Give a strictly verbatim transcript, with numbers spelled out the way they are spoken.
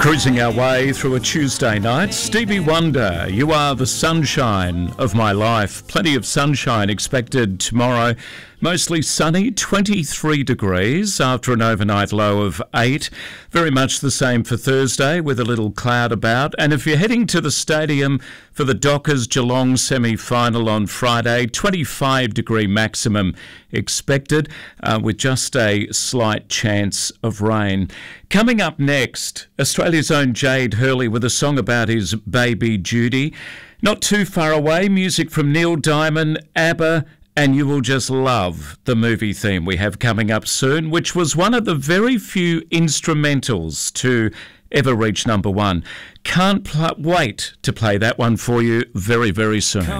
Cruising our way through a Tuesday night, Stevie Wonder, You Are the Sunshine of My Life. Plenty of sunshine expected tomorrow. Mostly sunny, twenty-three degrees after an overnight low of eight. Very much the same for Thursday with a little cloud about. And if you're heading to the stadium for the Dockers Geelong semi-final on Friday, twenty-five degree maximum expected uh, with just a slight chance of rain. Coming up next, Australia's own Jade Hurley with a song about his baby Judy. Not too far away, music from Neil Diamond, ABBA, and you will just love the movie theme we have coming up soon, which was one of the very few instrumentals to ever reach number one. Can't pl- wait to play that one for you very, very soon.